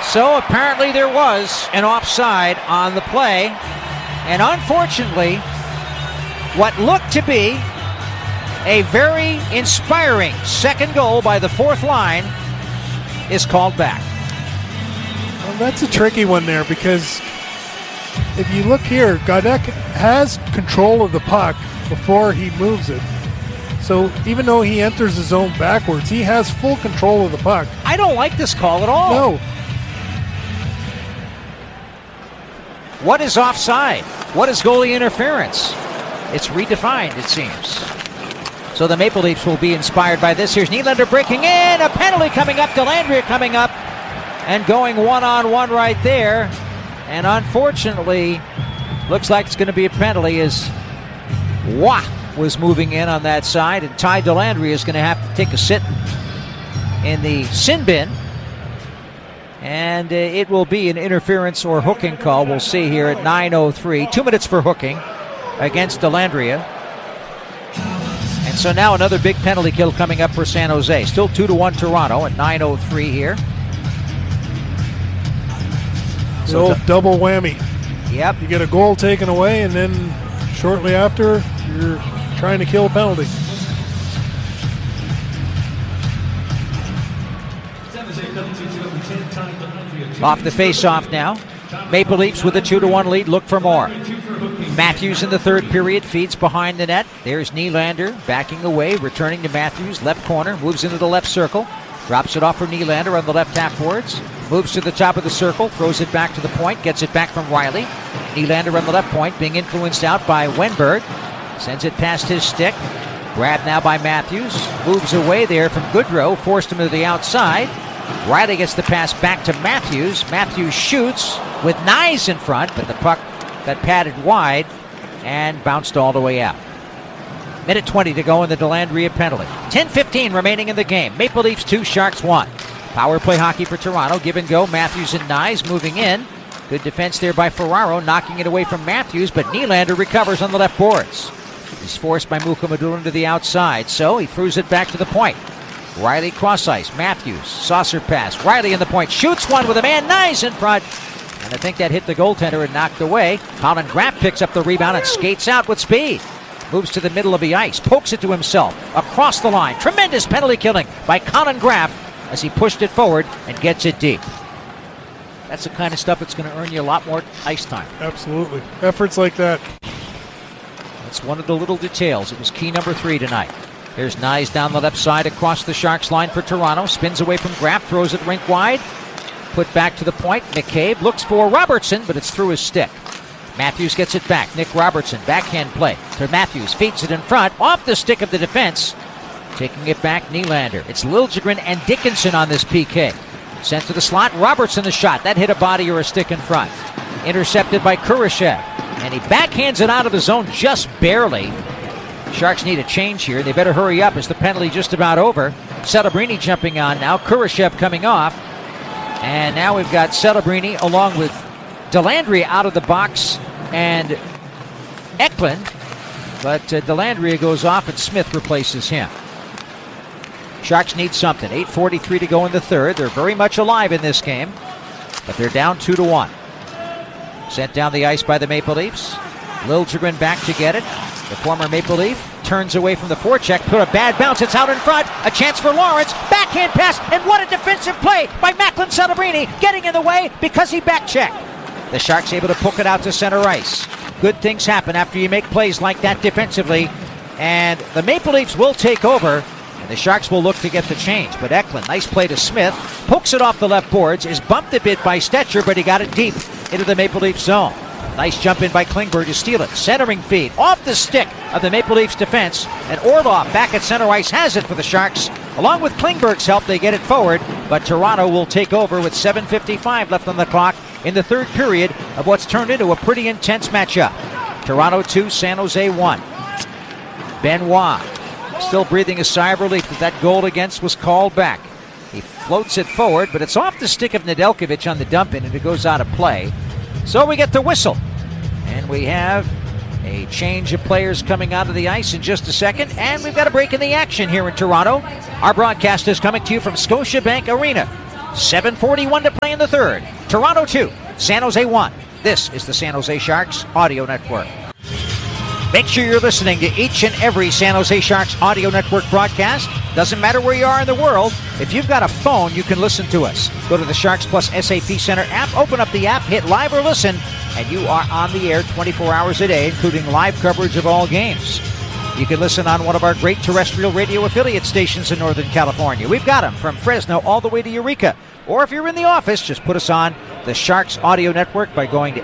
So apparently there was an offside on the play. And unfortunately, what looked to be a very inspiring second goal by the fourth line is called back. Well, that's a tricky one there, because if you look here, Gaudek has control of the puck before he moves it. So even though he enters the zone backwards, he has full control of the puck. I don't like this call at all. No. What is offside? What is goalie interference? It's redefined, it seems. So the Maple Leafs will be inspired by this. Here's Nylander breaking in. A penalty coming up. Dellandrea coming up and going one-on-one right there. And unfortunately, looks like it's going to be a penalty as Wah was moving in on that side. And Ty Dellandrea is going to have to take a sit in the sin bin. And it will be an interference or hooking call. We'll see here at 9:03. 2 minutes for hooking against Dellandrea. And so now another big penalty kill coming up for San Jose. Still 2-1 Toronto at 9:03 here. The old double whammy. Yep. You get a goal taken away, and then shortly after, you're trying to kill a penalty. Off the face-off now. Maple Leafs with a 2-1 lead. Look for more. Matthews in the third period feeds behind the net. There's Nylander backing away, returning to Matthews. Left corner, moves into the left circle. Drops it off for Nylander on the left half boards. Moves to the top of the circle, throws it back to the point, gets it back from Riley. Nylander on the left point, being influenced out by Wenberg. Sends it past his stick. Grabbed now by Matthews. Moves away there from Goodrow, forced him to the outside. Riley gets the pass back to Matthews. Matthews shoots with Nyes in front, but the puck got padded wide and bounced all the way out. Minute 20 to go in the Dellandrea penalty. 10:15 remaining in the game. Maple Leafs 2, Sharks 1. Power play hockey for Toronto. Give and go. Matthews and Nyes moving in. Good defense there by Ferraro, knocking it away from Matthews, but Nylander recovers on the left boards. He's forced by Mukhamadullin to the outside, so he throws it back to the point. Riley cross ice. Matthews, saucer pass. Riley in the point, shoots one with a man. Nyes in front. And I think that hit the goaltender and knocked away. Colin Graff picks up the rebound and skates out with speed. Moves to the middle of the ice, pokes it to himself, across the line. Tremendous penalty killing by Colin Graff as he pushed it forward and gets it deep. That's the kind of stuff that's going to earn you a lot more ice time. Absolutely. Efforts like that. That's one of the little details. It was key number 3 tonight. Here's Nyes down the left side across the Sharks line for Toronto. Spins away from Graff, throws it rink wide. Put back to the point. McCabe looks for Robertson, but it's through his stick. Matthews gets it back. Nick Robertson, backhand play to Matthews. Feeds it in front, off the stick of the defense. Taking it back, Nylander. It's Liljegren and Dickinson on this PK. Sent to the slot, Robertson the shot. That hit a body or a stick in front. Intercepted by Kurashev. And he backhands it out of the zone just barely. Sharks need a change here. They better hurry up as the penalty just about over. Celebrini jumping on now. Kurashev coming off. And now we've got Celebrini along with Dellandrea out of the box and Eklund. But Dellandrea goes off and Smith replaces him. Sharks need something. 8:43 to go in the third. They're very much alive in this game. But they're down 2-1. Sent down the ice by the Maple Leafs. Liljegren back to get it. The former Maple Leaf turns away from the forecheck, put a bad bounce, it's out in front, a chance for Lawrence, backhand pass, and what a defensive play by Macklin Celebrini, getting in the way because he backchecked. The Sharks able to poke it out to center ice. Good things happen after you make plays like that defensively, and the Maple Leafs will take over, and the Sharks will look to get the change. But Eklund, nice play to Smith, pokes it off the left boards, is bumped a bit by Stetcher, but he got it deep into the Maple Leaf zone. Nice jump in by Klingberg to steal it. Centering feed off the stick of the Maple Leafs defense. And Orlov back at center ice has it for the Sharks. Along with Klingberg's help, they get it forward. But Toronto will take over with 7:55 left on the clock in the third period of what's turned into a pretty intense matchup. Toronto 2, San Jose 1. Benoit still breathing a sigh of relief that goal against was called back. He floats it forward, but it's off the stick of Nedeljkovic on the dump in, and it goes out of play. So we get the whistle, and we have a change of players coming out of the ice in just a second, and we've got a break in the action here in Toronto. Our broadcast is coming to you from Scotiabank Arena. 7:41 to play in the third. Toronto 2, San Jose 1. This is the San Jose Sharks Audio Network. Make sure you're listening to each and every San Jose Sharks Audio Network broadcast. Doesn't matter where you are in the world. If you've got a phone, you can listen to us. Go to the Sharks Plus SAP Center app, open up the app, hit live or listen, and you are on the air 24 hours a day, including live coverage of all games. You can listen on one of our great terrestrial radio affiliate stations in Northern California. We've got them from Fresno all the way to Eureka. Or if you're in the office, just put us on the Sharks Audio Network by going to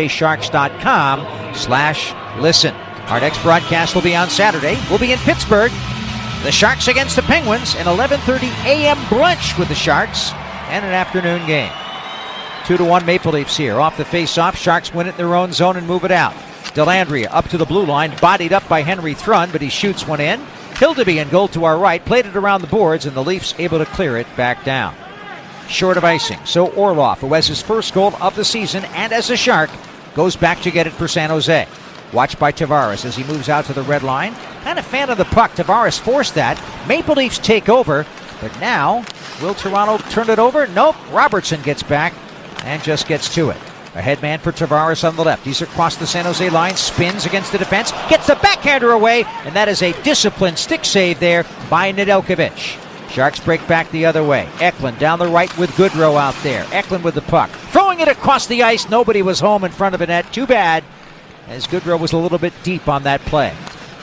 sjsharks.com/listen. Our next broadcast will be on Saturday. We'll be in Pittsburgh. The Sharks against the Penguins, an 11:30 a.m. brunch with the Sharks, and an afternoon game. 2-1 Maple Leafs here. Off the face-off, Sharks win it in their own zone and move it out. Dellandrea up to the blue line, bodied up by Henry Thrun, but he shoots one in. Hildeby in goal to our right, played it around the boards, and the Leafs able to clear it back down. Short of icing, so Orlov, who has his first goal of the season and as a Shark, goes back to get it for San Jose. Watched by Tavares as he moves out to the red line. Kind of fan of the puck. Tavares forced that. Maple Leafs take over, but now, will Toronto turn it over? Nope. Robertson gets back and just gets to it. A headman for Tavares on the left. He's across the San Jose line, spins against the defense, gets the backhander away, and that is a disciplined stick save there by Nedeljkovic. Sharks break back the other way. Eklund down the right with Goodrow out there. Eklund with the puck. Throwing it across the ice. Nobody was home in front of a net. Too bad, as Goodrow was a little bit deep on that play.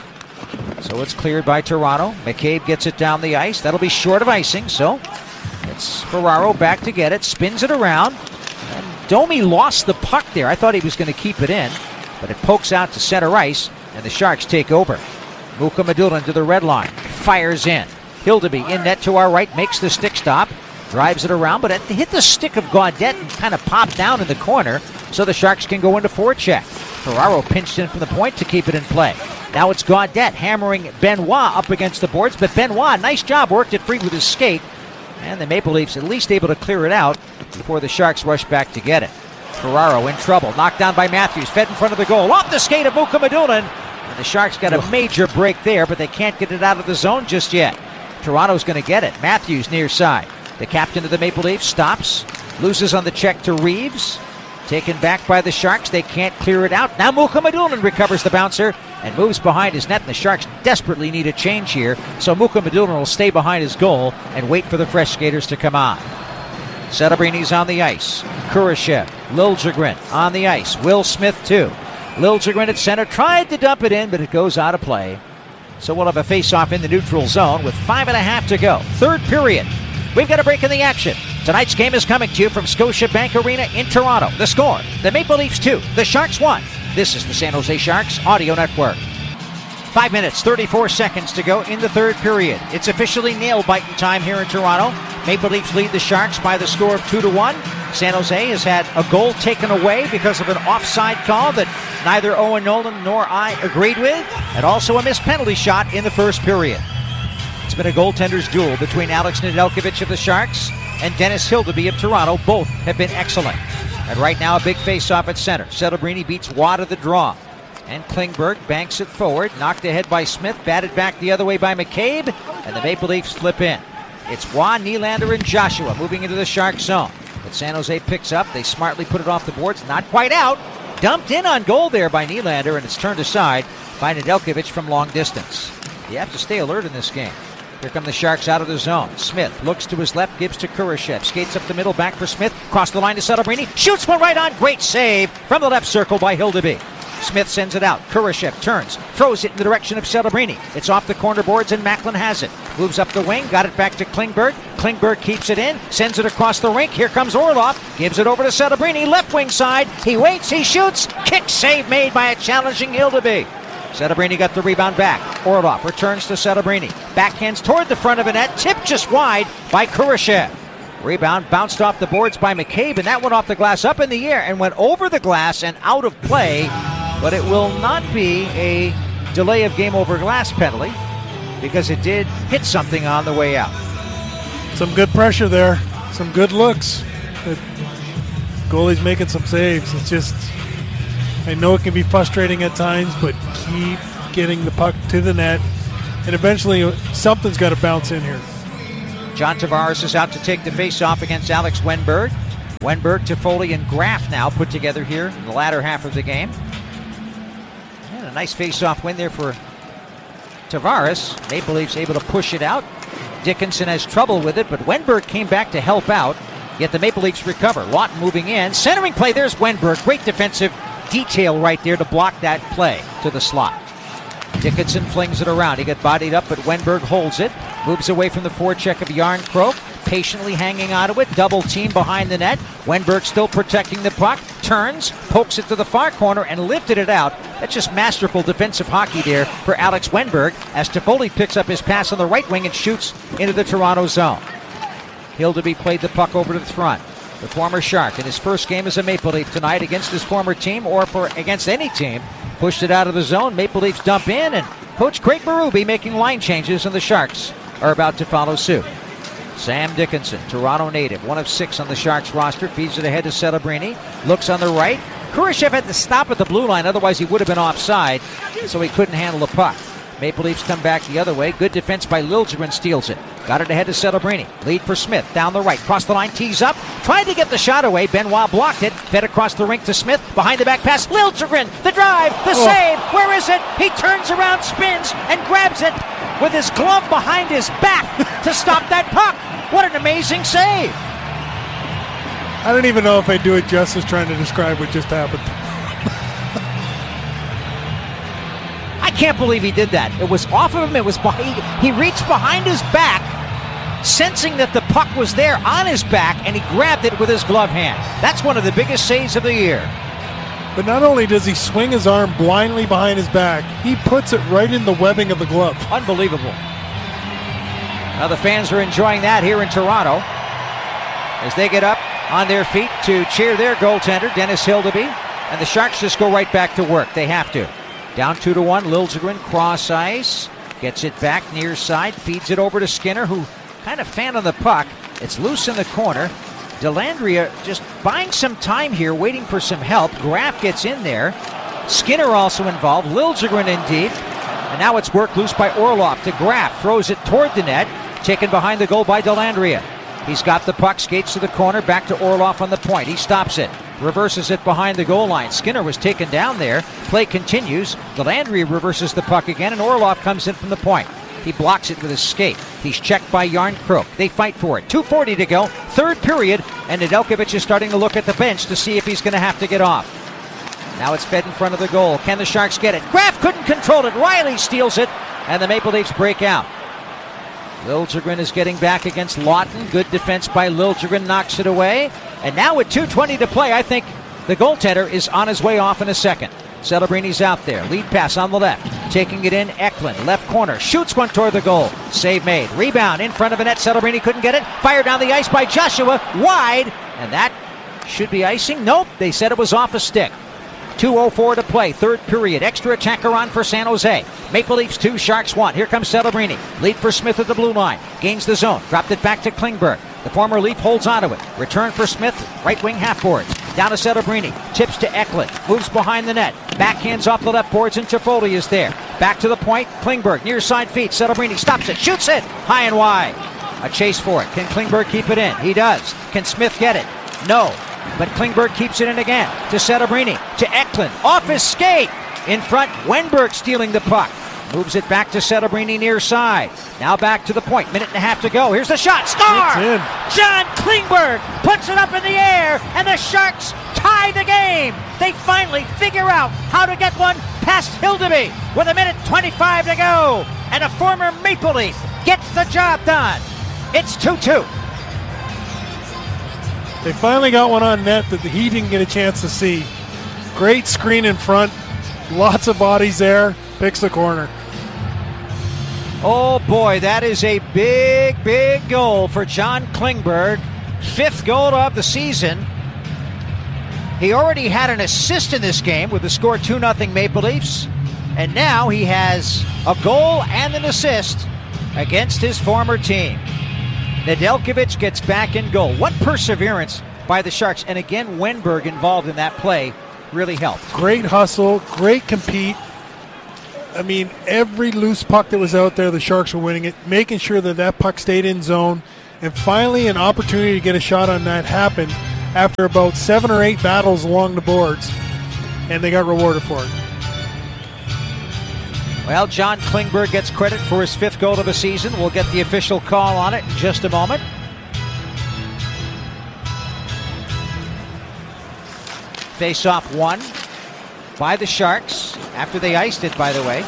So it's cleared by Toronto. McCabe gets it down the ice. That'll be short of icing, so it's Ferraro back to get it. Spins it around. And Domi lost the puck there. I thought he was going to keep it in, but it pokes out to center ice, and the Sharks take over. Mukhamadullin to the red line. Fires in. Hildeby in net to our right, makes the stick stop. Drives it around, but it hit the stick of Gaudette and kind of popped down in the corner, so the Sharks can go into forecheck. Ferraro pinched in from the point to keep it in play. Now it's Gaudette hammering Benoit up against the boards, but Benoit, nice job, worked it free with his skate. And the Maple Leafs at least able to clear it out before the Sharks rush back to get it. Ferraro in trouble, knocked down by Matthews, fed in front of the goal, off the skate of Mukhamadullin. And the Sharks got a major break there, but they can't get it out of the zone just yet. Toronto's going to get it. Matthews near side. The captain of the Maple Leafs stops, loses on the check to Reeves. Taken back by the Sharks. They can't clear it out. Now Mukhamadullin recovers the bouncer and moves behind his net, and the Sharks desperately need a change here, so Mukhamadullin will stay behind his goal and wait for the fresh skaters to come on. Sedebrini's on the ice. Kurashev, Liljegren on the ice. Will Smith too. Liljegren at center, tried to dump it in, but it goes out of play. So we'll have a face-off in the neutral zone with 5.5 to go. Third period. We've got a break in the action. Tonight's game is coming to you from Scotiabank Arena in Toronto. The score, the Maple Leafs 2, the Sharks 1. This is the San Jose Sharks Audio Network. 5 minutes, 34 seconds to go in the third period. It's officially nail-biting time here in Toronto. Maple Leafs lead the Sharks by the score of 2-1. San Jose has had a goal taken away because of an offside call that neither Owen Nolan nor I agreed with, and also a missed penalty shot in the first period. It's been a goaltender's duel between Alex Nedeljkovic of the Sharks and Dennis Hildeby of Toronto. Both have been excellent. And right now a big face-off at center. Celebrini beats Waugh to the draw. And Klingberg banks it forward, knocked ahead by Smith, batted back the other way by McCabe, and the Maple Leafs flip in. It's Waugh, Nylander, and Joshua moving into the Shark zone. But San Jose picks up. They smartly put it off the boards, not quite out. Dumped in on goal there by Nylander, and it's turned aside by Nedeljkovic from long distance. You have to stay alert in this game. Here come the Sharks out of the zone. Smith looks to his left, gives to Kurashev. Skates up the middle, back for Smith. Cross the line to Celebrini. Shoots one right on. Great save from the left circle by Hildeby. Smith sends it out. Kurashev turns, throws it in the direction of Celebrini. It's off the corner boards, and Macklin has it. Moves up the wing, got it back to Klingberg. Klingberg keeps it in, sends it across the rink. Here comes Orlov, gives it over to Celebrini, left wing side. He waits, he shoots. Kick save made by a challenging Hildeby. Celebrini got the rebound back. Orlov returns to Celebrini. Backhands toward the front of the net. Tipped just wide by Kurashev. Rebound bounced off the boards by McCabe, and that went off the glass up in the air and went over the glass and out of play. But it will not be a delay of game over glass penalty because it did hit something on the way out. Some good pressure there. Some good looks. The goalie's making some saves. It's just, I know it can be frustrating at times, but keep getting the puck to the net, and eventually something's got to bounce in here. John Tavares is out to take the face-off against Alex Wenberg. Wenberg, Toffoli, and Graf now put together here in the latter half of the game. And a nice face-off win there for Tavares. Maple Leafs able to push it out. Dickinson has trouble with it, but Wenberg came back to help out. Yet the Maple Leafs recover. Lawton moving in. Centering play, there's Wenberg. Great defensive detail right there to block that play to the slot. Dickinson flings it around. He got bodied up, but Wenberg holds it. Moves away from the forecheck of Järnkrok. Patiently hanging onto it. Double team behind the net. Wenberg still protecting the puck. Turns, pokes it to the far corner, and lifted it out. That's just masterful defensive hockey there for Alex Wenberg as Toffoli picks up his pass on the right wing and shoots into the Toronto zone. Hildeby played the puck over to the front. The former Shark in his first game as a Maple Leaf tonight against his former team or against any team. Pushed it out of the zone. Maple Leafs dump in, and Coach Craig Berube making line changes, and the Sharks are about to follow suit. Sam Dickinson, Toronto native, 1 of 6 on the Sharks roster, feeds it ahead to Celebrini, looks on the right. Kurashev had to stop at the blue line, otherwise he would have been offside, so he couldn't handle the puck. Maple Leafs come back the other way. Good defense by Liljegren, steals it. Got it ahead to Celebrini. Lead for Smith, down the right, cross the line, tees up, tried to get the shot away. Benoit blocked it, fed across the rink to Smith, behind the back pass, Liljegren, the drive, the save, where is it? He turns around, spins, and grabs it with his glove behind his back to stop that puck. What an amazing save. I don't even know if I do it justice trying to describe what just happened. I can't believe he did that. It was off of him. It was he reached behind his back, sensing that the puck was there on his back, and he grabbed it with his glove hand. That's one of the biggest saves of the year. But not only does he swing his arm blindly behind his back, he puts it right in the webbing of the glove. Unbelievable. Now the fans are enjoying that here in Toronto as they get up on their feet to cheer their goaltender, Dennis Hildeby, and the Sharks just go right back to work. They have to. Down 2-1, Liljegren, cross ice, gets it back near side, feeds it over to Skinner, who kind of fanned on the puck. It's loose in the corner. Dellandrea just buying some time here, waiting for some help. Graf gets in there. Skinner also involved. Liljegren indeed. And now it's worked loose by Orlov to Graf. Throws it toward the net. Taken behind the goal by Dellandrea. He's got the puck, skates to the corner, back to Orlov on the point. He stops it. Reverses it behind the goal line. Skinner was taken down there. Play continues. Dellandrea reverses the puck again, and Orlov comes in from the point. He blocks it with his skate. He's checked by Järnkrok. They fight for it. 2:40 to go. Third period, and Nedeljkovic is starting to look at the bench to see if he's going to have to get off. Now it's fed in front of the goal. Can the Sharks get it? Graf couldn't control it. Riley steals it, and the Maple Leafs break out. Liljegren is getting back against Lawton. Good defense by Liljegren, knocks it away. And now with 2:20 to play, I think the goaltender is on his way off in a second. Celebrini's out there. Lead pass on the left. Taking it in, Eklund, left corner. Shoots one toward the goal. Save made. Rebound in front of the net. Celebrini couldn't get it. Fired down the ice by Joshua. Wide. And that should be icing. Nope. They said it was off a stick. 2:04 to play. Third period. Extra attacker on for San Jose. Maple Leafs 2, Sharks 1. Here comes Celebrini. Lead for Smith at the blue line. Gains the zone. Dropped it back to Klingberg. The former Leaf holds onto it. Return for Smith. Right wing half boards. Down to Celebrini. Tips to Eklund. Moves behind the net. Backhands off the left boards, and Toffoli is there. Back to the point. Klingberg. Near side feet. Celebrini stops it. Shoots it. High and wide. A chase for it. Can Klingberg keep it in? He does. Can Smith get it? No. But Klingberg keeps it in again. To Celebrini. To Eklund. Off his skate. In front. Wenberg stealing the puck. Moves it back to Celebrini near side. Now back to the point. Minute and a half to go. Here's the shot. Star! John Klingberg puts it up in the air, and the Sharks tie the game. They finally figure out how to get one past Hildeby with 1:25 to go. And a former Maple Leaf gets the job done. It's 2-2. They finally got one on net that he didn't get a chance to see. Great screen in front. Lots of bodies there. Picks the corner. Oh boy, that is a big, big goal for John Klingberg. 5th goal of the season. He already had an assist in this game with the score 2-0 Maple Leafs. And now he has a goal and an assist against his former team. Nedeljkovic gets back in goal. What perseverance by the Sharks. And again, Wenberg involved in that play really helped. Great hustle, great compete. I mean, every loose puck that was out there, the Sharks were winning it, making sure that that puck stayed in zone. And finally, an opportunity to get a shot on that happened after about 7 or 8 battles along the boards, and they got rewarded for it. Well, John Klingberg gets credit for his 5th goal of the season. We'll get the official call on it in just a moment. Face-off won by the Sharks after they iced it, by the way.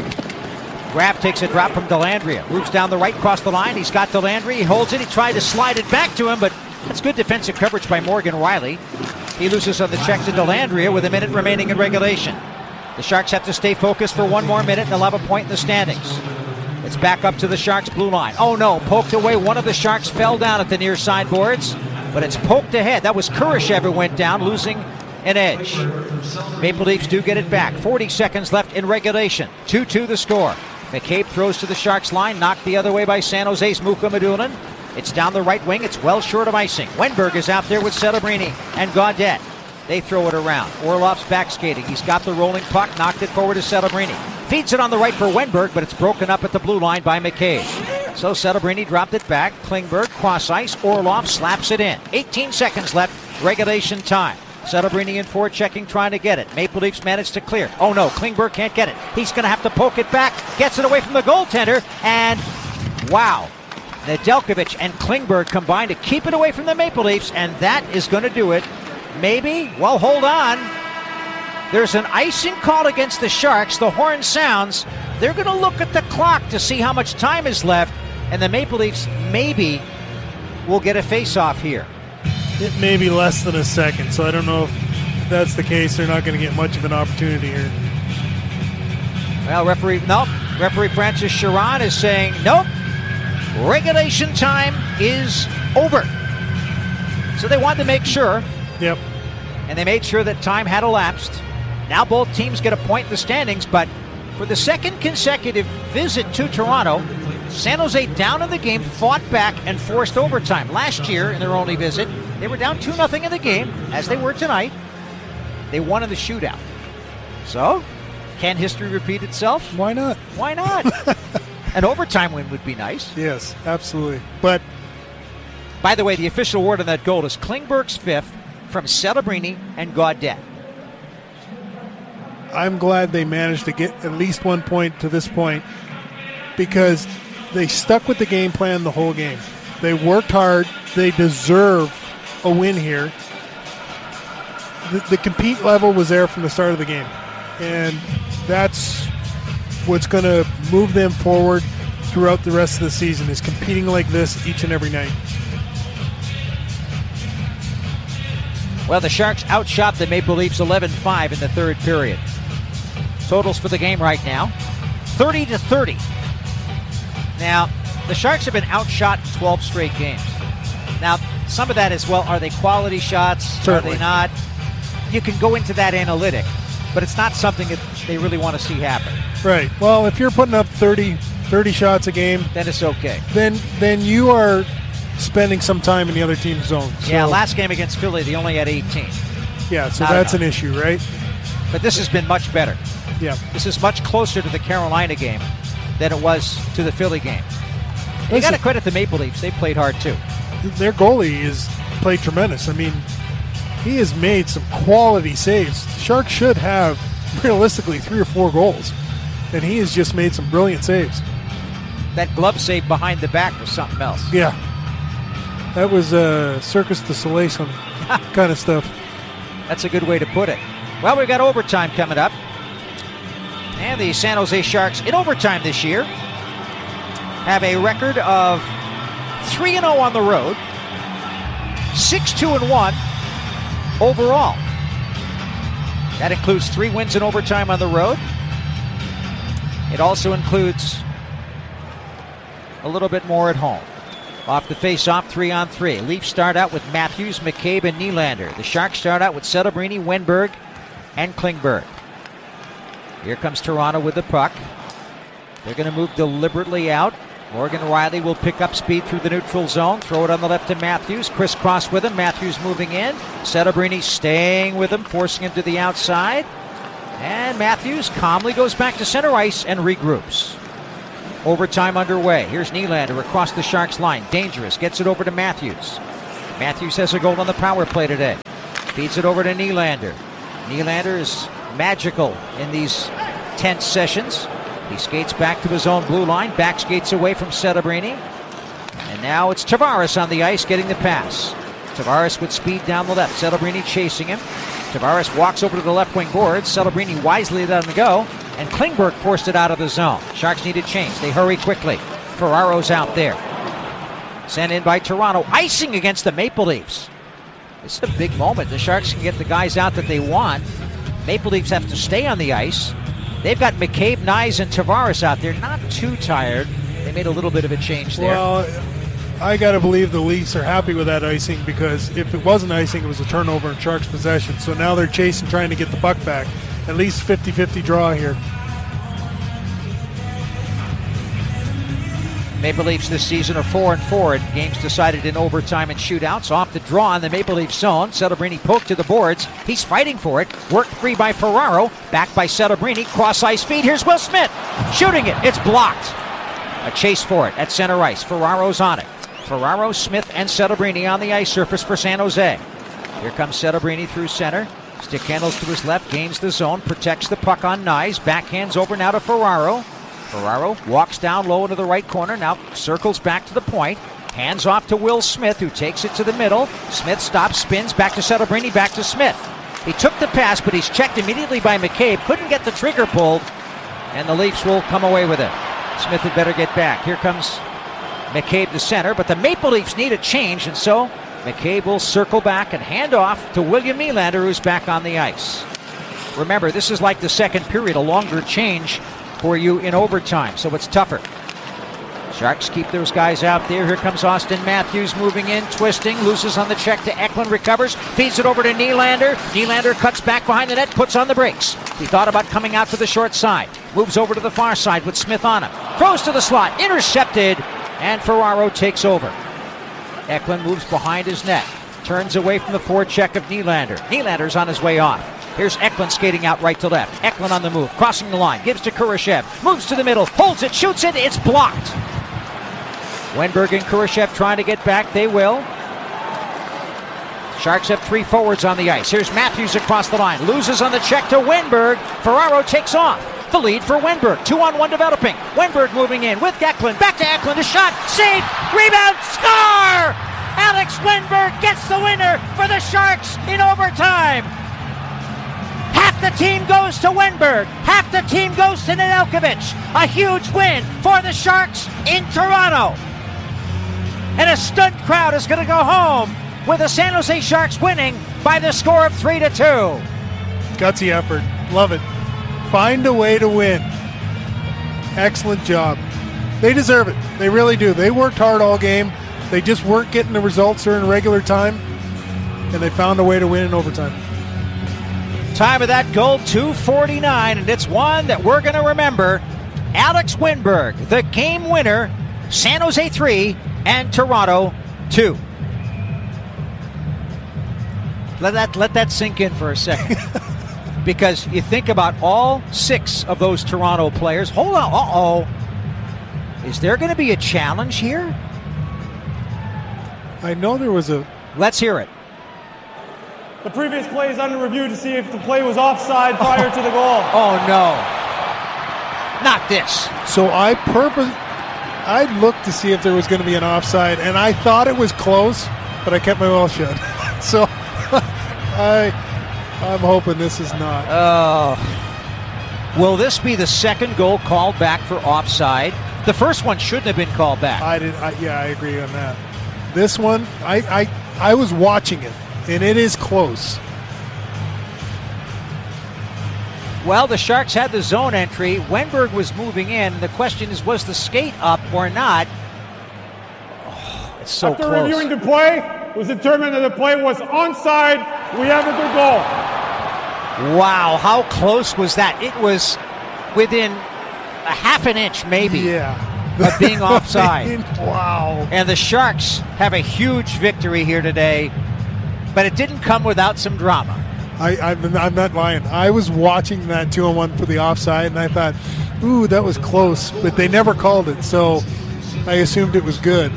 Graf takes a drop from Dellandrea. Moves down the right, across the line. He's got Dellandrea. He holds it. He tried to slide it back to him, but it's good defensive coverage by Morgan Riley. He loses on the check to Dellandrea with a minute remaining in regulation. The Sharks have to stay focused for 1 more minute and they'll have a point in the standings. It's back up to the Sharks' blue line. Oh no, poked away. One of the Sharks fell down at the near side boards, but it's poked ahead. That was Kurashev who went down, losing an edge. Maple Leafs do get it back. 40 seconds left in regulation. 2-2 the score. McCabe throws to the Sharks line, knocked the other way by San Jose's Muka Madunan. It's down the right wing. It's well short of icing. Wenberg is out there with Celebrini and Gaudette. They throw it around. Orlov's back skating. He's got the rolling puck, knocked it forward to Celebrini. Feeds it on the right for Wenberg, but it's broken up at the blue line by McCabe. So Celebrini dropped it back. Klingberg, cross ice. Orlov slaps it in. 18 seconds left, regulation time. Celebrini in forward checking, trying to get it. Maple Leafs managed to clear. Oh no, Klingberg can't get it. He's going to have to poke it back. Gets it away from the goaltender, and wow. Nedeljkovic and Klingberg combined to keep it away from the Maple Leafs, and that is going to do it. Maybe? Well, hold on. There's an icing call against the Sharks. The horn sounds. They're going to look at the clock to see how much time is left, and the Maple Leafs maybe will get a face-off here. It may be less than a second, so I don't know if that's the case. They're not going to get much of an opportunity here. Well, referee Francis Chiron is saying, nope, regulation time is over. So they wanted to make sure. Yep. And they made sure that time had elapsed. Now both teams get a point in the standings, but for the second consecutive visit to Toronto, San Jose down in the game, fought back and forced overtime. Last year, in their only visit, they were down 2-0 in the game, as they were tonight. They won in the shootout. So, can history repeat itself? Why not? Why not? An overtime win would be nice. Yes, absolutely. But, by the way, the official award on that goal is Klingberg's 5th from Celebrini and Gaudette. I'm glad they managed to get at least 1 point to this point because they stuck with the game plan the whole game. They worked hard. They deserve a win here. The compete level was there from the start of the game, and that's what's going to move them forward throughout the rest of the season, is competing like this each and every night. Well, the Sharks outshot the Maple Leafs 11-5 in the third period. Totals for the game right now, 30-30. Now, the Sharks have been outshot 12 straight games. Now, some of that is, well, are they quality shots? Certainly. Are they not? You can go into that analytic, but it's not something that they really want to see happen. Right. Well, if you're putting up 30 shots a game, then it's okay. Then you are spending some time in the other team's zone. So, yeah, last game against Philly, they only had 18. Yeah, so Not that's enough. an issue, right? But this has been much better. Yeah. This is much closer to the Carolina game than it was to the Philly game. You got to credit the Maple Leafs. They played hard, too. Their goalie has played tremendous. I mean, he has made some quality saves. The Sharks should have, realistically, 3 or 4 goals. And he has just made some brilliant saves. That glove save behind the back was something else. Yeah. That was Circus du Soleil kind of stuff. That's a good way to put it. Well, we've got overtime coming up. And the San Jose Sharks, in overtime this year, have a record of 3-0 on the road, 6-2-1 overall. That includes 3 wins in overtime on the road. It also includes a little bit more at home. Off the face-off, 3-on-3. Leafs start out with Matthews, McCabe, and Nylander. The Sharks start out with Celebrini, Wenberg, and Klingberg. Here comes Toronto with the puck. They're going to move deliberately out. Morgan Riley will pick up speed through the neutral zone. Throw it on the left to Matthews. Crisscross with him. Matthews moving in. Celebrini staying with him, forcing him to the outside. And Matthews calmly goes back to center ice and regroups. Overtime underway. Here's Nylander across the Sharks line. Dangerous. Gets it over to Matthews. Matthews has a goal on the power play today. Feeds it over to Nylander. Nylander is magical in these tense sessions. He skates back to his own blue line. Back skates away from Celebrini. And now it's Tavares on the ice getting the pass. Tavares with speed down the left. Celebrini chasing him. Tavares walks over to the left wing boards. Celebrini wisely let him go. And Klingberg forced it out of the zone. Sharks need a change. They hurry quickly. Ferraro's out there. Sent in by Toronto. Icing against the Maple Leafs. This is a big moment. The Sharks can get the guys out that they want. Maple Leafs have to stay on the ice. They've got McCabe, Nyes, and Tavares out there. Not too tired. They made a little bit of a change there. Well, I got to believe the Leafs are happy with that icing, because if it wasn't icing, it was a turnover in Sharks' possession. So now they're chasing, trying to get the puck back. At least 50-50 draw here. Maple Leafs this season are 4-4 in games decided in overtime and shootouts. Off the draw in the Maple Leaf zone. Celebrini poked to the boards. He's fighting for it. Worked free by Ferraro. Back by Celebrini. Cross ice feed. Here's Will Smith. Shooting it. It's blocked. A chase for it at center ice. Ferraro's on it. Ferraro, Smith, and Celebrini on the ice surface for San Jose. Here comes Celebrini through center. Stick handles to his left. Gains the zone. Protects the puck on Nyes. Backhands over now to Ferraro. Ferraro walks down low into the right corner, now circles back to the point, hands off to Will Smith, who takes it to the middle. Smith stops, spins, back to Celebrini, back to Smith. He took the pass, but he's checked immediately by McCabe, couldn't get the trigger pulled, and the Leafs will come away with it. Smith had better get back. Here comes McCabe to center, but the Maple Leafs need a change, and so McCabe will circle back and hand off to William Nylander, who's back on the ice. Remember, this is like the second period, a longer change for you in overtime, so it's tougher. Sharks keep those guys out there. Here comes Austin Matthews moving in, twisting, loses on the check to Eklund, recovers, feeds it over to Nylander. Nylander cuts back behind the net, puts on the brakes. He thought about coming out to the short side. Moves over to the far side with Smith on him. Throws to the slot, intercepted, and Ferraro takes over. Eklund moves behind his net, turns away from the forecheck of Nylander. Nylander's on his way off. Here's Eklund skating out right to left. Eklund on the move, crossing the line, gives to Kurashev, moves to the middle, holds it, shoots it, it's blocked. Wenberg and Kurashev trying to get back, they will. Sharks have three forwards on the ice. Here's Matthews across the line, loses on the check to Wenberg. Ferraro takes off. The lead for Wenberg, 2-on-1 developing. Wenberg moving in with Eklund, back to Eklund, a shot, save, rebound, score! Alex Wenberg gets the winner for the Sharks in overtime. Half the team goes to Wenberg. Half the team goes to Nedeljkovic. A huge win for the Sharks in Toronto. And a stunned crowd is going to go home with the San Jose Sharks winning by the score of 3-2. Gutsy effort. Love it. Find a way to win. Excellent job. They deserve it. They really do. They worked hard all game. They just weren't getting the results during regular time, and they found a way to win in overtime. Time of that goal, 2:49, and it's one that we're going to remember. Alex Wenberg, the game winner, San Jose 3 and Toronto 2. Let that sink in for a second. Because you think about all 6 of those Toronto players. Hold on, is there going to be a challenge here? I know there was a... Let's hear it. The previous play is under review to see if the play was offside prior to the goal. Oh, no. Not this. So I looked to see if there was going to be an offside, and I thought it was close, but I kept my mouth shut. So I'm hoping this is not. Will this be the second goal called back for offside? The first one shouldn't have been called back. I agree on that. This one, I was watching it, and it is close. Well, the Sharks had the zone entry. Wenberg was moving in. The question is, was the skate up or not? Oh, it's so After close. After reviewing the play, it was determined that the play was onside. We have a good goal. Wow, how close was that? It was within a half an inch, maybe, of being offside. Wow. And the Sharks have a huge victory here today, but it didn't come without some drama. I'm not lying. I was watching that 2-on-1 for the offside, and I thought, ooh, that was close, but they never called it, so I assumed it was good.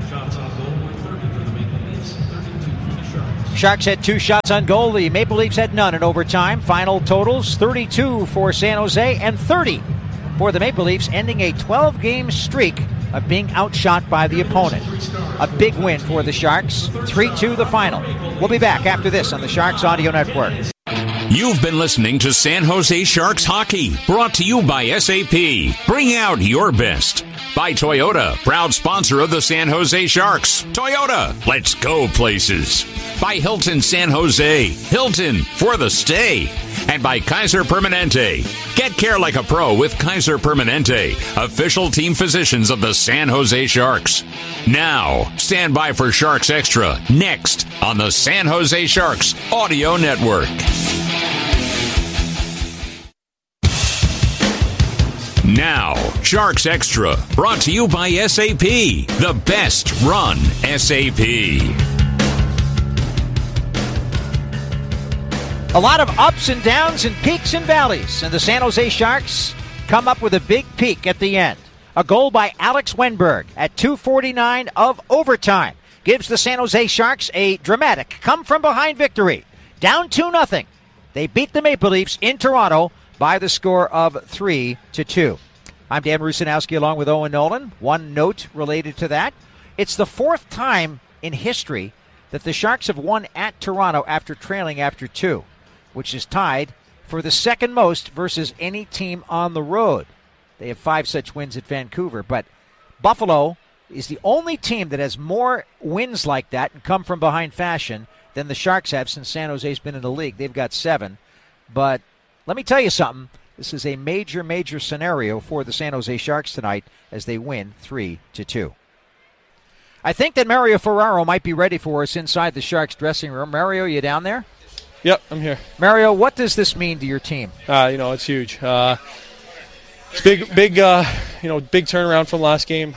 Sharks had 2 shots on goal. The Maple Leafs had none in overtime. Final totals 32 for San Jose and 30 for the Maple Leafs, ending a 12-game streak of being outshot by the opponent. A big win for the Sharks. 3-2 the final. We'll be back after this on the Sharks Audio Network. You've been listening to San Jose Sharks Hockey, brought to you by SAP. Bring out your best. By Toyota, proud sponsor of the San Jose Sharks. Toyota, let's go places. By Hilton San Jose, Hilton for the stay. And by Kaiser Permanente. Get care like a pro with Kaiser Permanente, official team physicians of the San Jose Sharks. Now, stand by for Sharks Extra, next on the San Jose Sharks Audio Network. Now, Sharks Extra, brought to you by SAP, the best run SAP. A lot of ups and downs and peaks and valleys, and the San Jose Sharks come up with a big peak at the end. A goal by Alex Wennberg at 2:49 of overtime gives the San Jose Sharks a dramatic come-from-behind victory. Down 2-0. They beat the Maple Leafs in Toronto by the score of 3-2. I'm Dan Rusanowski along with Owen Nolan. One note related to that. It's the 4th time in history that the Sharks have won at Toronto after trailing after 2, which is tied for the second most versus any team on the road. They have 5 such wins at Vancouver, but Buffalo is the only team that has more wins like that and come from behind fashion than the Sharks have since San Jose's been in the league. They've got 7, but let me tell you something. This is a major, major scenario for the San Jose Sharks tonight as they win 3-2. I think that Mario Ferraro might be ready for us inside the Sharks dressing room. Mario, you down there? Yep, I'm here. Mario, what does this mean to your team? It's huge. It's big, big turnaround from last game.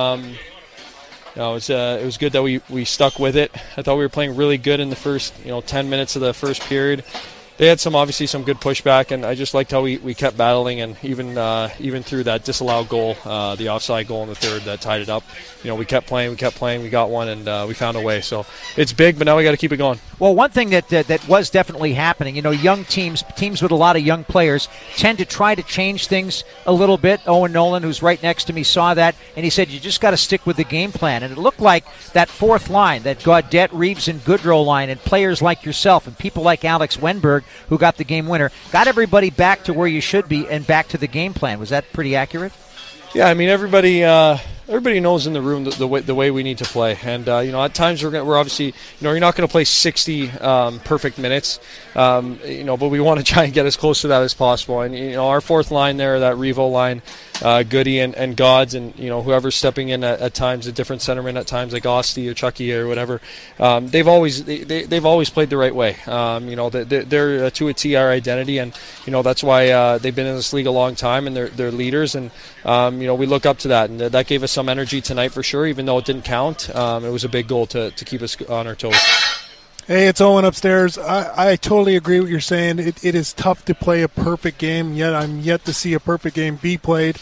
It was good that we stuck with it. I thought we were playing really good in the first 10 minutes of the first period. They had obviously some good pushback, and I just liked how we kept battling, and even through that disallowed goal, the offside goal in the third that tied it up. We kept playing, we got one, and we found a way. So it's big, but now we got to keep it going. Well, one thing that was definitely happening, young teams with a lot of young players tend to try to change things a little bit. Owen Nolan, who's right next to me, saw that, and he said, you just got to stick with the game plan. And it looked like that 4th line, that Gaudette, Reeves, and Goodrow line, and players like yourself and people like Alex Wennberg, who got the game winner, got everybody back to where you should be and back to the game plan. Was that pretty accurate? Yeah, I mean, everybody knows in the room the way we need to play, and at times we're obviously you're not going to play 60 perfect minutes, but we want to try and get as close to that as possible. And our 4th line there, that Revo line, Goody and Gods, and whoever's stepping in at times, a different centerman at times like Osti or Chucky or whatever, they've always played the right way. They're to a T our identity, and that's why they've been in this league a long time, and they're leaders, and we look up to that, and that gave us some energy tonight for sure. Even though it didn't count, it was a big goal to keep us on our toes. Hey, it's Owen upstairs. I totally agree with what you're saying. It is tough to play a perfect game, yet I'm yet to see a perfect game be played.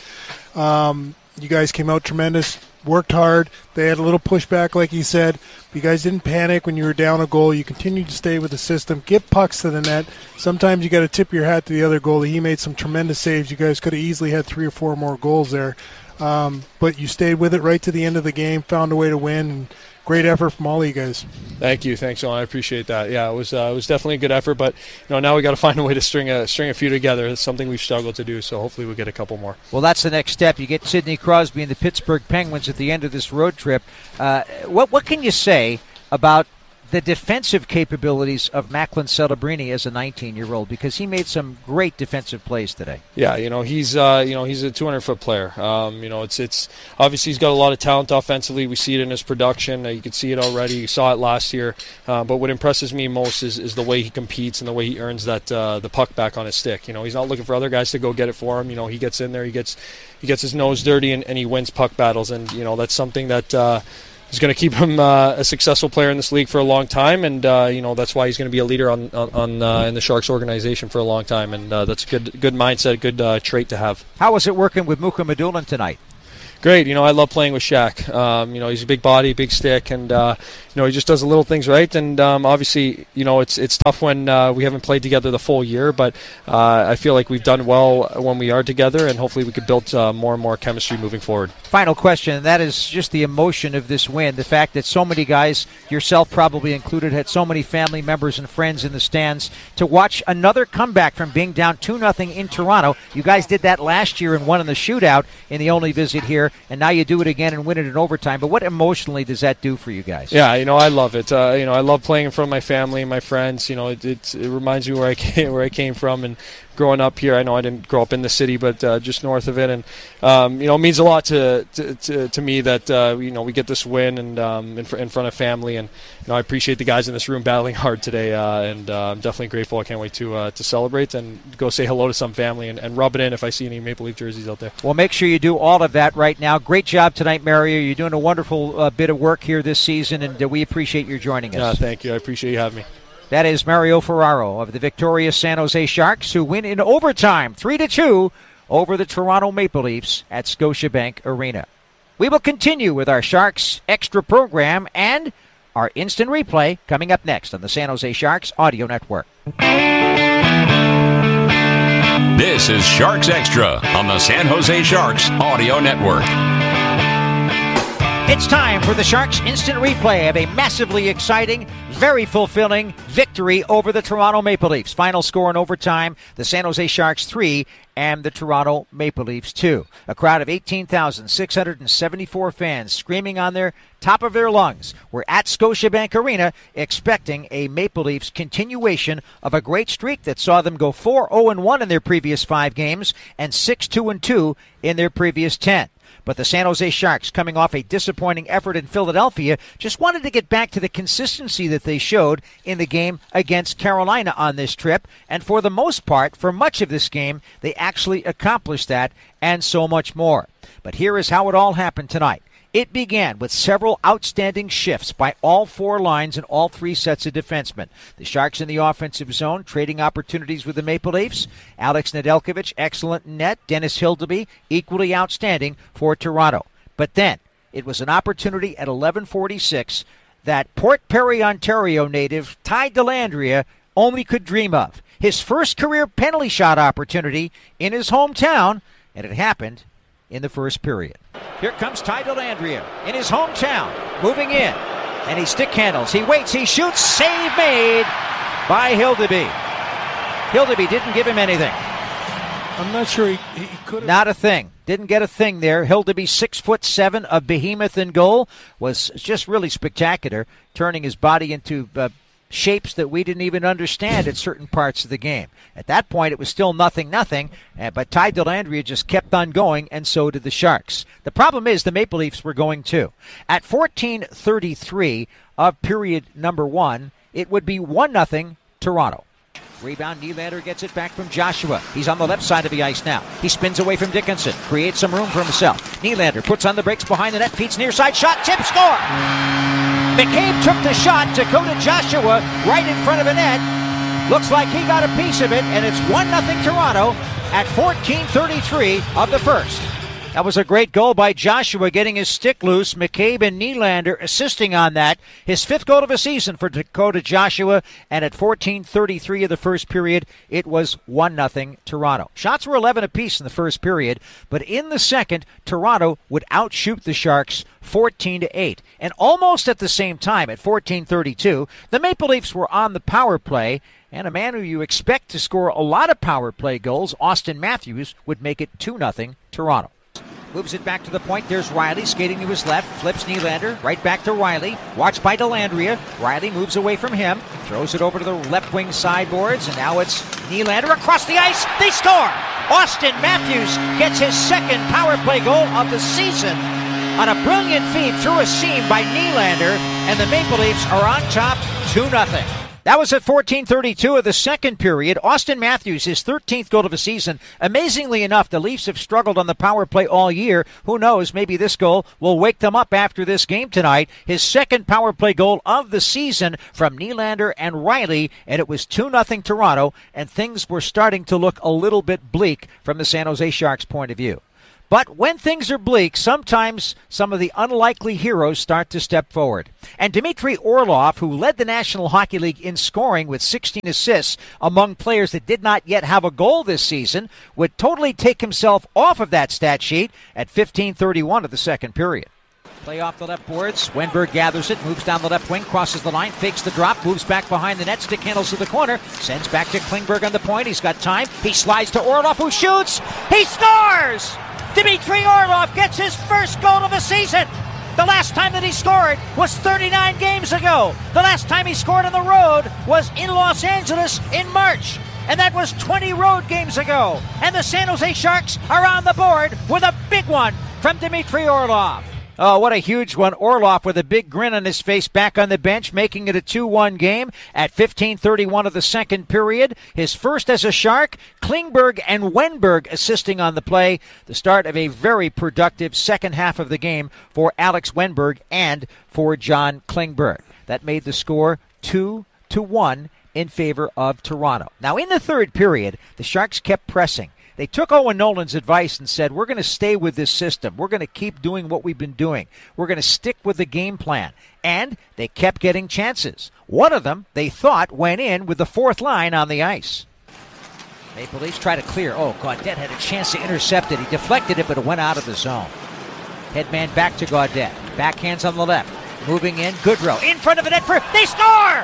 You guys came out tremendous, worked hard. They had a little pushback, like you said. But you guys didn't panic when you were down a goal. You continued to stay with the system, get pucks to the net. Sometimes you got to tip your hat to the other goalie. He made some tremendous saves. You guys could have easily had 3 or 4 more goals there. But you stayed with it right to the end of the game, found a way to win, and great effort from all of you guys. Thank you. Thanks, Owen. I appreciate that. Yeah, it was definitely a good effort, but now we got to find a way to string a few together. It's something we've struggled to do, so hopefully we'll get a couple more. Well, that's the next step. You get Sidney Crosby and the Pittsburgh Penguins at the end of this road trip. What can you say about the defensive capabilities of Macklin Celebrini as a 19-year-old, because he made some great defensive plays today? Yeah, he's a 200-foot player. It's obviously he's got a lot of talent offensively. We see it in his production. You can see it already. You saw it last year. But what impresses me most is the way he competes and the way he earns that the puck back on his stick. He's not looking for other guys to go get it for him. He gets in there, he gets his nose dirty, and he wins puck battles. And that's something that is going to keep him a successful player in this league for a long time, and that's why he's going to be a leader on in the Sharks organization for a long time, and that's a good mindset, good trait to have. How was it working with Muka Madulin tonight? Great. I love playing with Shaq. He's a big body, big stick, and he just does the little things right. And obviously, it's tough when we haven't played together the full year, but I feel like we've done well when we are together, and hopefully we could build more and more chemistry moving forward. Final question, and that is just the emotion of this win, the fact that so many guys, yourself probably included, had so many family members and friends in the stands to watch another comeback from being down 2-0 in Toronto. You guys did that last year and won in the shootout in the only visit here, and now you do it again and win it in overtime. But what emotionally does that do for you guys? Yeah, I love it. I love playing in front of my family and my friends. It reminds me where I came from, and growing up here. I know I didn't grow up in the city, but just north of it, and it means a lot to me that we get this win and in front of family, and I appreciate the guys in this room battling hard today, and I'm definitely grateful. I can't wait to celebrate and go say hello to some family and rub it in if I see any Maple Leaf jerseys out there. Well, make sure you do all of that right now. Great job tonight, Mario. You're doing a wonderful bit of work here this season, and we appreciate your joining us. Thank you. I appreciate you having me. That is Mario Ferraro of the victorious San Jose Sharks, who win in overtime 3-2 over the Toronto Maple Leafs at Scotiabank Arena. We will continue with our Sharks Extra program and our instant replay coming up next on the San Jose Sharks Audio Network. This is Sharks Extra on the San Jose Sharks Audio Network. It's time for the Sharks instant replay of a massively exciting, very fulfilling victory over the Toronto Maple Leafs. Final score in overtime, the San Jose Sharks 3 and the Toronto Maple Leafs 2. A crowd of 18,674 fans screaming on their top of their lungs were at Scotiabank Arena expecting a Maple Leafs continuation of a great streak that saw them go 4-0-1 in their previous 5 games and 6-2-2 in their previous 10. But the San Jose Sharks, coming off a disappointing effort in Philadelphia, just wanted to get back to the consistency that they showed in the game against Carolina on this trip. And for the most part, for much of this game, they actually accomplished that and so much more. But here is how it all happened tonight. It began with several outstanding shifts by all 4 lines and all 3 sets of defensemen. The Sharks in the offensive zone, trading opportunities with the Maple Leafs. Alex Nedeljkovic, excellent in net. Dennis Hildeby, equally outstanding for Toronto. But then, it was an opportunity at 11:46 that Port Perry, Ontario native Ty Dellandrea only could dream of. His first career penalty shot opportunity in his hometown, and it happened in the first period. Here comes Ty Dellandrea in his hometown, moving in, and he stick handles. He waits, he shoots, save made by Hildeby. Hildeby didn't give him anything. I'm not sure he could have. Not a thing. Didn't get a thing there. Hildeby, 6'7", a behemoth in goal, was just really spectacular, turning his body into shapes that we didn't even understand at certain parts of the game. At that point, it was still 0-0, but Ty Dellandrea just kept on going, and so did the Sharks. The problem is the Maple Leafs were going too. At 14:33 of period number 1, it would be 1-0 Toronto. Rebound, Nylander gets it back from Joshua. He's on the left side of the ice now. He spins away from Dickinson, creates some room for himself. Nylander puts on the brakes behind the net, feeds near side, shot, tip, score! McCabe took the shot. Dakota Joshua right in front of the net. Looks like he got a piece of it, and it's 1-0 Toronto at 14:33 of the first. That was a great goal by Joshua, getting his stick loose. McCabe and Nylander assisting on that. His 5th goal of the season for Dakota Joshua, and at 14:33 of the first period, it was 1-0 Toronto. Shots were 11 apiece in the first period, but in the second, Toronto would outshoot the Sharks 14-8. And almost at the same time, at 14:32, the Maple Leafs were on the power play, and a man who you expect to score a lot of power play goals, Austin Matthews, would make it 2-0 Toronto. Moves it back to the point. There's Riley skating to his left. Flips Nylander. Right back to Riley. Watched by Dellandrea. Riley moves away from him. Throws it over to the left wing sideboards. And now it's Nylander across the ice. They score! Austin Matthews gets his 2nd power play goal of the season on a brilliant feed through a seam by Nylander. And the Maple Leafs are on top 2-0. That was at 14:32 of the second period. Austin Matthews, his 13th goal of the season. Amazingly enough, the Leafs have struggled on the power play all year. Who knows, maybe this goal will wake them up after this game tonight. His second power play goal of the season from Nylander and Riley, and it was 2-0 Toronto, and things were starting to look a little bit bleak from the San Jose Sharks' point of view. But when things are bleak, sometimes some of the unlikely heroes start to step forward. And Dmitry Orlov, who led the National Hockey League in scoring with 16 assists among players that did not yet have a goal this season, would totally take himself off of that stat sheet at 15:31 of the second period. Play off the left boards. Wenberg gathers it, moves down the left wing, crosses the line, fakes the drop, moves back behind the net, stick handles to the corner, sends back to Klingberg on the point. He's got time. He slides to Orlov, who shoots. He scores! Dmitry Orlov gets his first goal of the season. The last time that he scored was 39 games ago. The last time he scored on the road was in Los Angeles in March. And that was 20 road games ago. And the San Jose Sharks are on the board with a big one from Dmitry Orlov. Oh, what a huge one. Orlov with a big grin on his face back on the bench, making it a 2-1 game at 15:31 of the second period. His first as a Shark. Klingberg and Wenberg assisting on the play. The start of a very productive second half of the game for Alex Wenberg and for John Klingberg. That made the score 2-1 in favor of Toronto. Now, in the third period, the Sharks kept pressing. They took Owen Nolan's advice and said, we're going to stay with this system. We're going to keep doing what we've been doing. We're going to stick with the game plan. And they kept getting chances. One of them, they thought, went in with the fourth line on the ice. Maple Leafs try to clear. Oh, Gaudette had a chance to intercept it. He deflected it, but it went out of the zone. Headman back to Gaudette. Backhands on the left. Moving in, Goodrow. In front of the net for... They score!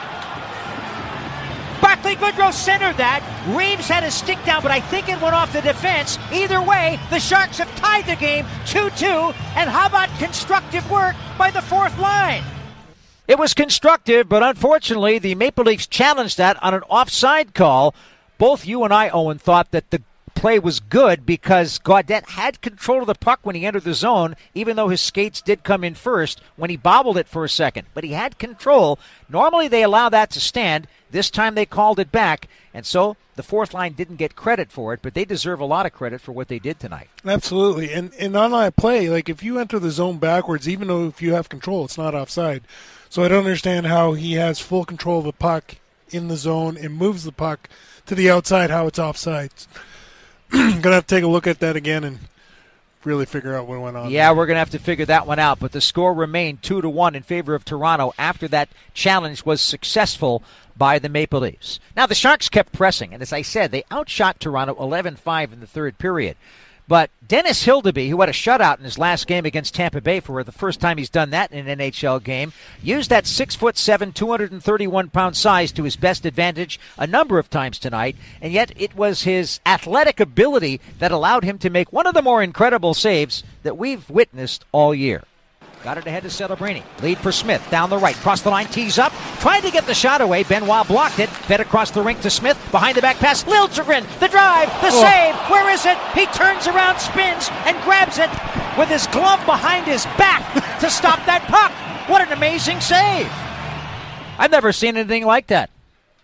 Barclay Goodrow centered that. Reeves had a stick down, but I think it went off the defense. Either way, the Sharks have tied the game 2-2. And how about constructive work by the fourth line? It was constructive, but unfortunately, the Maple Leafs challenged that on an offside call. Both you and I, Owen, thought that the play was good because Gaudette had control of the puck when he entered the zone, even though his skates did come in first when he bobbled it for a second. But he had control. Normally they allow that to stand. This time they called it back, and so the fourth line didn't get credit for it, but they deserve a lot of credit for what they did tonight. Absolutely. And on that play, like if you enter the zone backwards, even though if you have control, it's not offside. So I don't understand how he has full control of the puck in the zone and moves the puck to the outside, how it's offside. Going to have to take a look at that again and really figure out what went on. Yeah, we're going to have to figure that one out. But the score remained 2-1 in favor of Toronto after that challenge was successful by the Maple Leafs. Now, the Sharks kept pressing, and as I said, they outshot Toronto 11-5 in the third period. But Dennis Hildeby, who had a shutout in his last game against Tampa Bay for the first time he's done that in an NHL game, used that 6'7", 231-pound size to his best advantage a number of times tonight, and yet it was his athletic ability that allowed him to make one of the more incredible saves that we've witnessed all year. Got it ahead to Celebrini. Lead for Smith. Down the right. Cross the line. Tees up. Tried to get the shot away. Benoit blocked it. Fed across the rink to Smith. Behind the back pass. Liljegren. The drive. The save. Where is it? He turns around, spins, and grabs it with his glove behind his back to stop that puck. What an amazing save. I've never seen anything like that.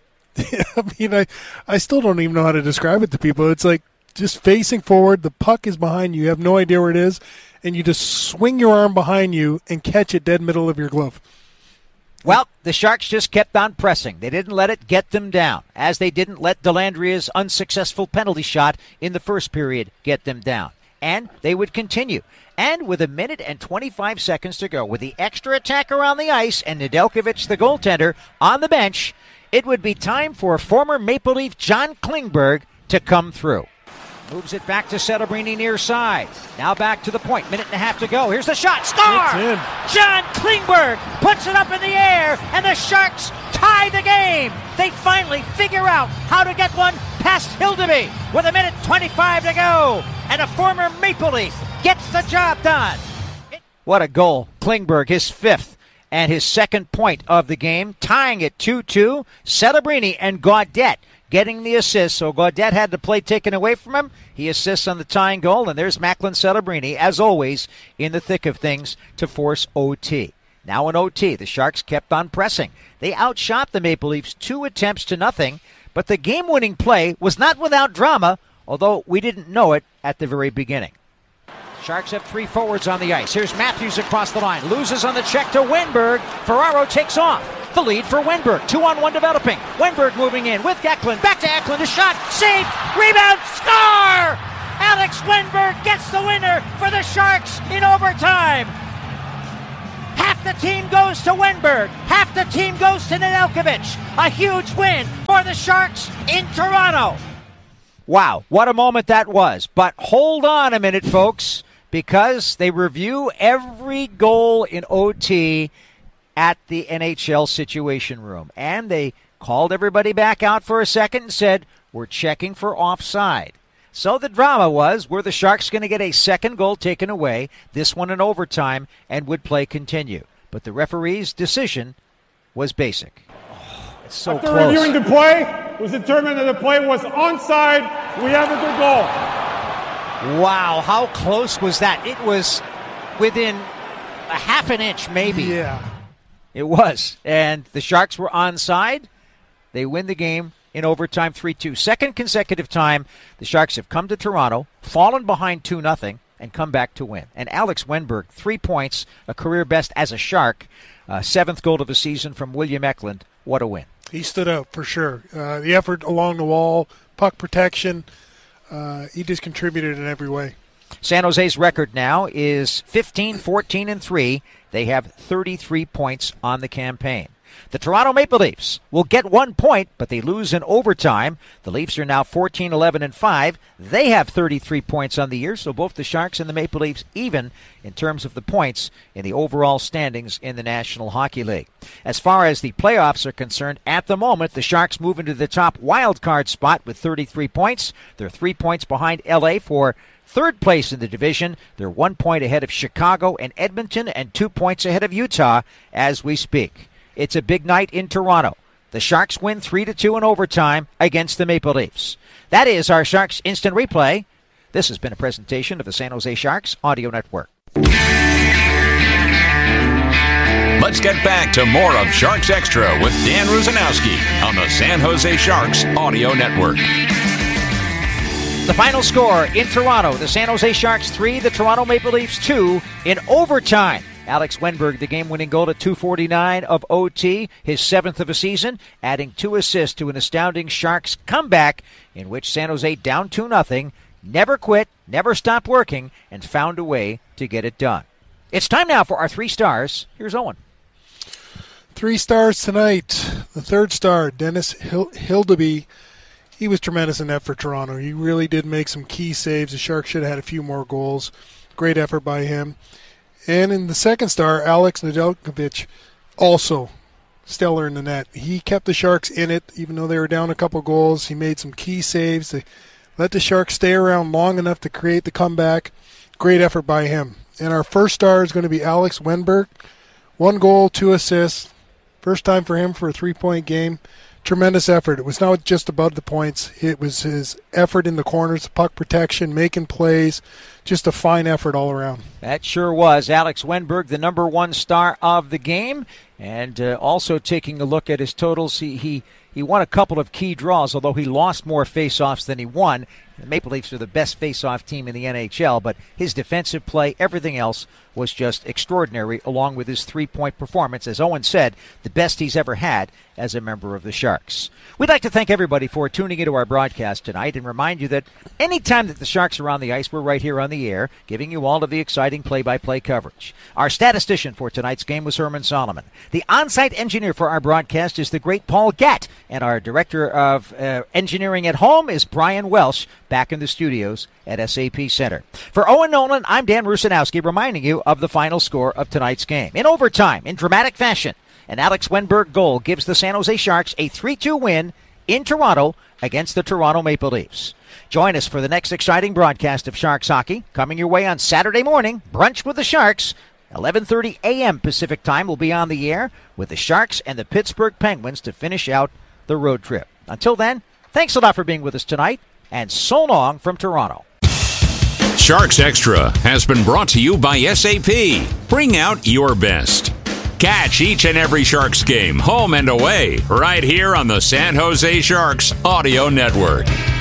I mean, I still don't even know how to describe it to people. It's like just facing forward. The puck is behind you. You have no idea where it is. And you just swing your arm behind you and catch it dead middle of your glove. Well, the Sharks just kept on pressing. They didn't let it get them down, as they didn't let Delandria's unsuccessful penalty shot in the first period get them down. And they would continue. And with 1 minute and 25 seconds to go, with the extra attacker on the ice and Nedeljkovic, the goaltender, on the bench, it would be time for former Maple Leaf John Klingberg to come through. Moves it back to Celebrini near side. Now back to the point. Minute and a half to go. Here's the shot. Score! John Klingberg puts it up in the air, and the Sharks tie the game. They finally figure out how to get one past Hildeby with 1 minute 25 to go. And a former Maple Leaf gets the job done. What a goal. Klingberg, his fifth and his second point of the game, tying it 2-2. Celebrini and Gaudette getting the assist, so Gaudette had the play taken away from him. He assists on the tying goal, and there's Macklin Celebrini, as always, in the thick of things to force OT. Now in OT, the Sharks kept on pressing. They outshot the Maple Leafs 2-0, but the game-winning play was not without drama, although we didn't know it at the very beginning. Sharks have 3 forwards on the ice. Here's Matthews across the line. Loses on the check to Wenberg. Ferraro takes off. The lead for Wenberg. 2-on-1 developing. Wenberg moving in with Eklund. Back to Eklund. A shot. Saved. Rebound. Score! Alex Wenberg gets the winner for the Sharks in overtime. Half the team goes to Wenberg. Half the team goes to Nedeljkovic. A huge win for the Sharks in Toronto. Wow, what a moment that was. But hold on a minute, folks, because they review every goal in OT at the NHL Situation Room. And they called everybody back out for a second and said, we're checking for offside. So the drama was, were the Sharks going to get a second goal taken away, this one in overtime, and would play continue? But the referee's decision was basic. Oh, it's so After close. reviewing the play, it was determined that the play was onside. We have a good goal. Wow, how close was that? It was within a half an inch, maybe. Yeah. It was. And the Sharks were onside. They win the game in overtime 3-2. Second consecutive time the Sharks have come to Toronto, fallen behind 2-0, and come back to win. And Alex Wenberg, 3 points, a career best as a Shark, 7th goal of the season from William Eklund. What a win. He stood out for sure. The effort along the wall, puck protection, he just contributed in every way. San Jose's record now is 15-14-3. They have 33 points on the campaign. The Toronto Maple Leafs will get 1 point, but they lose in overtime. The Leafs are now 14-11-5. They have 33 points on the year, so both the Sharks and the Maple Leafs even in terms of the points in the overall standings in the National Hockey League. As far as the playoffs are concerned, at the moment, the Sharks move into the top wild card spot with 33 points. They're 3 points behind LA for third place in the division. They're 1 point ahead of Chicago and Edmonton and 2 points ahead of Utah as we speak. It's a big night in Toronto. The Sharks win 3-2 in overtime against the Maple Leafs. That is our Sharks Instant Replay. This has been a presentation of the San Jose Sharks Audio Network. Let's get back to more of Sharks Extra with Dan Rusanowski on the San Jose Sharks Audio Network. The final score in Toronto, the San Jose Sharks 3, the Toronto Maple Leafs 2 in overtime. Alex Wenberg, the game-winning goal at 2:49 of OT, his 7th of a season, adding 2 assists to an astounding Sharks comeback in which San Jose down 2-0, never quit, never stopped working, and found a way to get it done. It's time now for our 3 stars. Here's Owen. 3 stars tonight. The 3rd star, Dennis Hildeby. He was tremendous in that for Toronto. He really did make some key saves. The Sharks should have had a few more goals. Great effort by him. And in the 2nd star, Alex Nedeljkovic, also stellar in the net. He kept the Sharks in it, even though they were down a couple goals. He made some key saves. They let the Sharks stay around long enough to create the comeback. Great effort by him. And our 1st star is going to be Alex Wenberg. 1 goal, 2 assists. First time for him for a 3-point game. Tremendous effort. It was not just about the points. It was his effort in the corners, puck protection, making plays. Just a fine effort all around. That sure was. Alex Wenberg, the number 1 star of the game. And also taking a look at his totals, he won a couple of key draws, although he lost more faceoffs than he won. The Maple Leafs are the best faceoff team in the NHL, but his defensive play, everything else, was just extraordinary, along with his 3-point performance. As Owen said, the best he's ever had as a member of the Sharks. We'd like to thank everybody for tuning into our broadcast tonight and remind you that anytime that the Sharks are on the ice, we're right here on the air, giving you all of the exciting play-by-play coverage. Our statistician for tonight's game was Herman Solomon. The on-site engineer for our broadcast is the great Paul Gatt, and our director of engineering at home is Brian Welsh, back in the studios at SAP Center. For Owen Nolan, I'm Dan Rusanowski, reminding you of the final score of tonight's game. In overtime, in dramatic fashion, an Alex Wenberg goal gives the San Jose Sharks a 3-2 win in Toronto against the Toronto Maple Leafs. Join us for the next exciting broadcast of Sharks Hockey, coming your way on Saturday morning, Brunch with the Sharks. 11:30 a.m. Pacific Time will be on the air with the Sharks and the Pittsburgh Penguins to finish out the road trip. Until then, thanks a lot for being with us tonight, and so long from Toronto. Sharks Extra has been brought to you by SAP. Bring out your best. Catch each and every Sharks game, home and away, right here on the San Jose Sharks Audio Network.